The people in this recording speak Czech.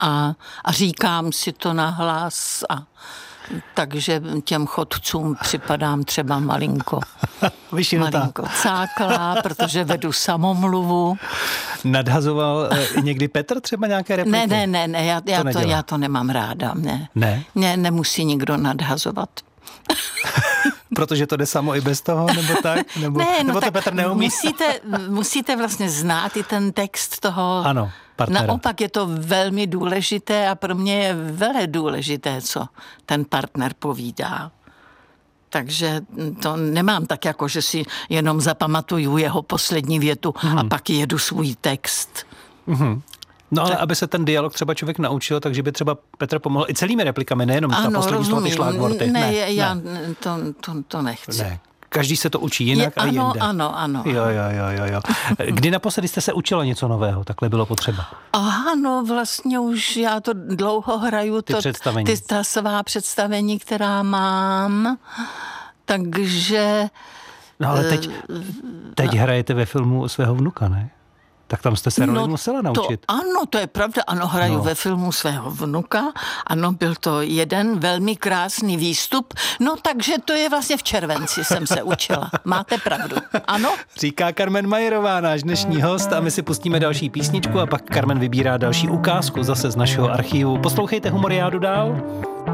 a říkám si to nahlas takže těm chodcům připadám třeba malinko cáklá, protože vedu samomluvu. Nadhazoval někdy Petr třeba nějaké repliky? Ne, já to nemám ráda. Ne? Nemusí nikdo nadhazovat. Protože to jde samo i bez toho, nebo tak? Nebo to Petr neumí? Musíte vlastně znát i ten text toho. Ano, partnera. Naopak je to velmi důležité a pro mě je vele důležité, co ten partner povídá. Takže to nemám tak, jako že si jenom zapamatuju jeho poslední větu a pak jedu svůj text. No ale aby se ten dialog třeba člověk naučil, takže by třeba Petr pomohl i celými replikami, nejenom ta poslední slova, ty šlágvorty. Já to nechci. Ne. Každý se to učí jinak a jinde. Ano. Jo. Kdy naposledy jste se učila něco nového? Takhle bylo potřeba. Vlastně už já to dlouho hraju. Ta svá představení, která mám. Takže... No ale teď hrajete ve filmu svého vnuka, ne? Tak tam jste se roli musela naučit. To je pravda. Hraju ve filmu svého vnuka. Byl to jeden velmi krásný výstup. Takže to je vlastně v červenci jsem se učila. Máte pravdu. Ano? Říká Carmen Majerová, náš dnešní host, a my si pustíme další písničku a pak Carmen vybírá další ukázku zase z našeho archivu. Poslouchejte Humoriádu dál.